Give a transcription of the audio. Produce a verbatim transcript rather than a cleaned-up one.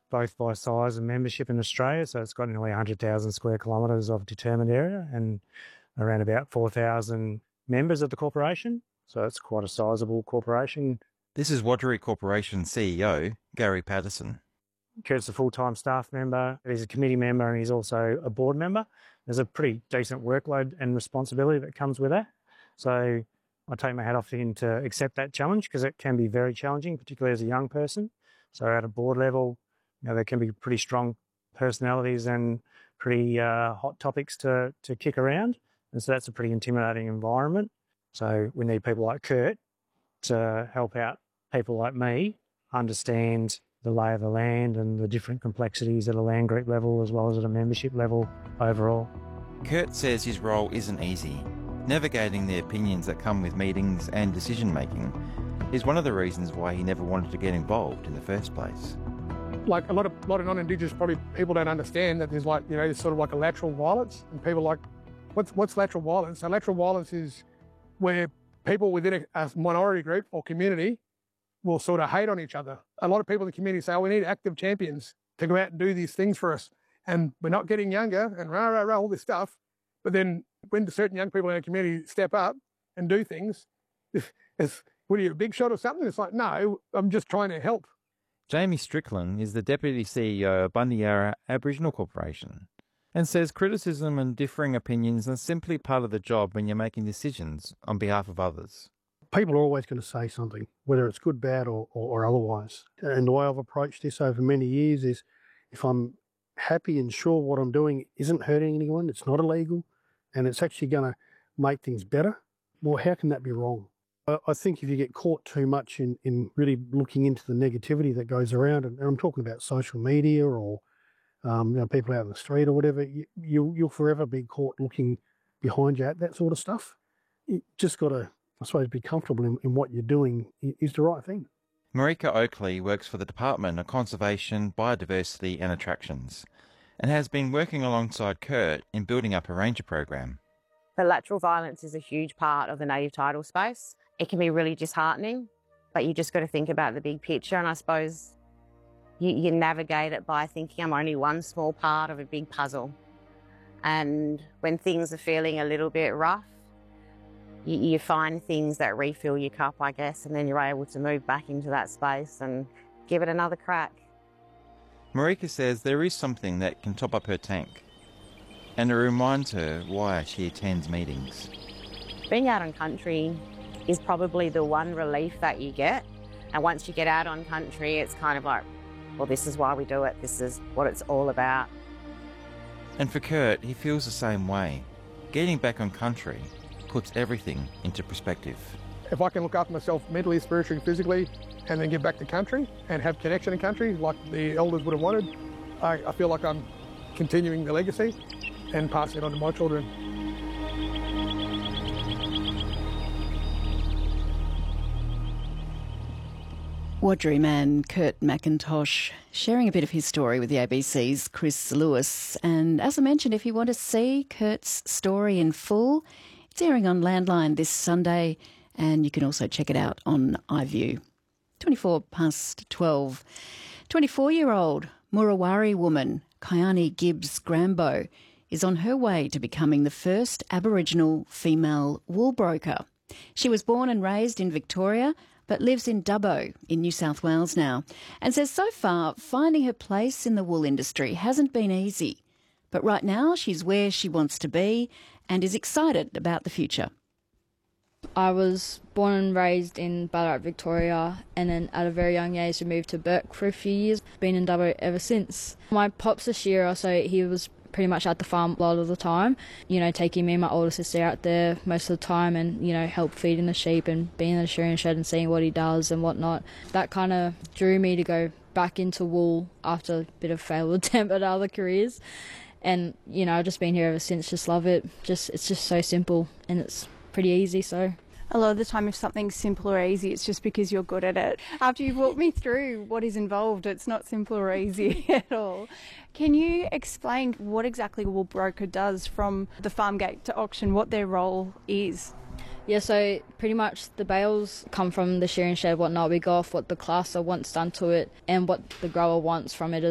both by size and membership in Australia. So it's got nearly one hundred thousand square kilometres of determined area and around about four thousand members of the corporation. So it's quite a sizable corporation. This is Wajarri Corporation C E O, Gary Patterson. Kurt's a full-time staff member, he's a committee member and he's also a board member. There's a pretty decent workload and responsibility that comes with that. So I take my hat off to him to accept that challenge because it can be very challenging, particularly as a young person. So at a board level, you know, there can be pretty strong personalities and pretty uh, hot topics to, to kick around. And so that's a pretty intimidating environment. So we need people like Kurt to help out people like me understand the lay of the land and the different complexities at a land group level as well as at a membership level overall. Kurt says his role isn't easy. Navigating the opinions that come with meetings and decision making is one of the reasons why he never wanted to get involved in the first place. Like a lot of lot of non-Indigenous probably people don't understand that there's like, you know, there's sort of like a lateral violence, and people like, what's what's lateral violence? So lateral violence is where people within a, a minority group or community will sort of hate on each other. A lot of people in the community say, oh, we need active champions to go out and do these things for us. And we're not getting younger and rah, rah, rah, all this stuff. But then when certain young people in our community step up and do things, it's, what are you, a big shot or something? It's like, no, I'm just trying to help. Jamie Strickland is the Deputy C E O of Bundyarra Aboriginal Corporation and says criticism and differing opinions are simply part of the job when you're making decisions on behalf of others. People are always going to say something, whether it's good, bad or, or, or otherwise. And the way I've approached this over many years is if I'm happy and sure what I'm doing isn't hurting anyone, it's not illegal, and it's actually going to make things better, well, how can that be wrong? I, I think if you get caught too much in, in really looking into the negativity that goes around, and, and I'm talking about social media or um, you know, people out in the street or whatever, you, you, you'll forever be caught looking behind you at that sort of stuff. You just got to, I suppose, be comfortable in, in what you're doing is the right thing. Marika Oakley works for the Department of Conservation, Biodiversity and Attractions and has been working alongside Kurt in building up a ranger program. The lateral violence is a huge part of the native title space. It can be really disheartening, but you just got to think about the big picture, and I suppose you, you navigate it by thinking I'm only one small part of a big puzzle. And when things are feeling a little bit rough, You, you find things that refill your cup, I guess, and then you're able to move back into that space and give it another crack. Marika says there is something that can top up her tank, and it reminds her why she attends meetings. Being out on country is probably the one relief that you get, and once you get out on country, it's kind of like, well, this is why we do it, this is what it's all about. And for Kurt, he feels the same way. Getting back on country puts everything into perspective. If I can look after myself mentally, spiritually, physically, and then get back to country and have connection in country like the elders would have wanted, I, I feel like I'm continuing the legacy and passing it on to my children. Wajarri man Kurt McIntosh sharing a bit of his story with the A B C's Chris Lewis. And as I mentioned, if you want to see Kurt's story in full, it's airing on Landline this Sunday, and you can also check it out on iView. twenty-four past twelve. twenty-four-year-old Murawari woman Kyani Gibbs Grambo is on her way to becoming the first Aboriginal female wool broker. She was born and raised in Victoria, but lives in Dubbo in New South Wales now, and says so far finding her place in the wool industry hasn't been easy. But right now she's where she wants to be and is excited about the future. I was born and raised in Ballarat, Victoria, and then at a very young age I moved to Bourke for a few years. Been in Dubbo ever since. My pop's a shearer, so he was pretty much at the farm a lot of the time, you know, taking me and my older sister out there most of the time and, you know, help feeding the sheep and being in the shearing shed and seeing what he does and whatnot. That kind of drew me to go back into wool after a bit of failed attempt at other careers. And, you know, I've just been here ever since, just love it. Just It's just so simple and it's pretty easy, so... A lot of the time if something's simple or easy, it's just because you're good at it. After you've walked me through what is involved, it's not simple or easy at all. Can you explain what exactly a wool broker does from the farm gate to auction, what their role is? Yeah, so pretty much the bales come from the shearing shed, whatnot. We go off what the classer wants done to it and what the grower wants from it